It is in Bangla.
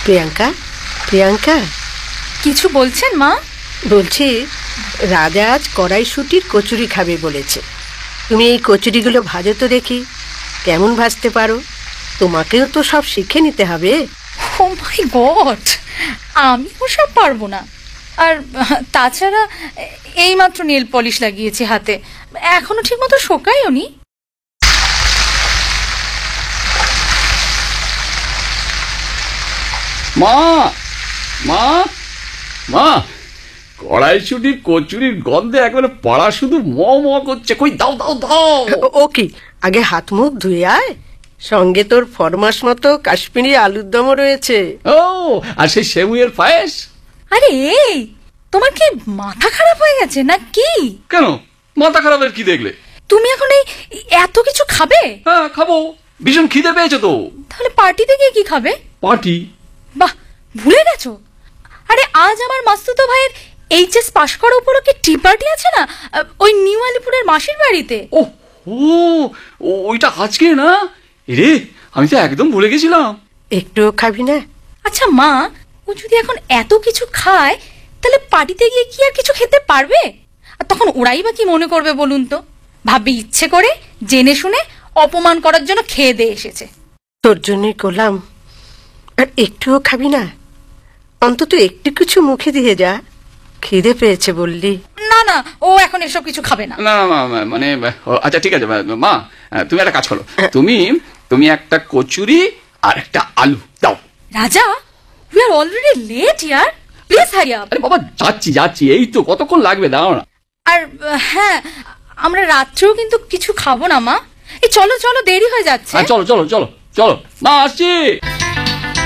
প্রিয়াঙ্কা, প্রিয়াঙ্কা, কিছু বলছেন মা? বলছি রাজা আজ কড়াইশুঁটির কচুরি খাবে বলেছে। তুমি এই কচুরিগুলো ভাজো তো দেখি, কেমন ভাজতে পারো। তোমাকেও তো সব শিখে নিতে হবে। ও মাই গড, আমি ওসব পারবো না। আর তাছাড়া এইমাত্র নেল পলিশ লাগিয়েছি হাতে, এখনো ঠিক মতো শোকায়ওনি। মা মা মা, কড়াইশুঁটির কচুরির গন্ধে একবারে পাড়া শুধু ম ম করছে। কই দাও দাও দাও। ও কি, আগে হাত মুখ ধুয়ে আয়, সঙ্গে তোর ফরমাস মতো কাশ্মীরি আলুর দমও রয়েছে। ও, আর সেই সেমুইয়ের পায়েস। আরে এই, তোমার কি মাথা খারাপ হয়ে গেছে না কি? কেন, মাথা খারাপের কি দেখলে? তুমি এখন এই এত কিছু খাবে? হ্যাঁ খাবো, ভীষণ খিদে পেয়েছে তো। তাহলে পার্টিতে গিয়ে কি খাবে? পার্টি? বাহ, ভুলে গেছো? আরে আজ আমার মাসতুতো ভাইয়ের এইচএস পাশ করা উপলক্ষে টি পার্টি আছে না, ওই নিউ আলিপুরের মাসির বাড়িতে। ও ও, ওইটা আজকে না রে, আমি তো একদম ভুলে গেছিলাম। একটুও খাবি না? আচ্ছা মা, ও যদি এখন এত কিছু খায় তাহলে পার্টিতে গিয়ে কি আর কিছু খেতে পারবে? আর তখন ওরাই বা কি মনে করবে বলুন তো? ভাববে ইচ্ছে করে জেনে শুনে অপমান করার জন্য খেয়ে দিয়ে এসেছে। তোর জন্যই করলাম। আর একটুও খাবি না? অন্তত একটু কিছু মুখে দিয়ে যা, খিদে পেয়েছে বললি। না না, ও এখন এসব কিছু খাবে না। না মানে আচ্ছা ঠিক আছে মা, তুমি একটা কাজ করো, তুমি একটা কচুরি আর একটা আলু দাও। রাজা, we are already late year, please hurry up. আরে বাবা, যাচ্ছি, এই তো কতক্ষণ লাগবে, দাও না। আর হ্যাঁ, আমরা রাত্রেও কিন্তু কিছু খাবো না মা। এই চলো চলো, দেরি হয়ে যাচ্ছে। চলো চলো চলো চলো, মা আসছি।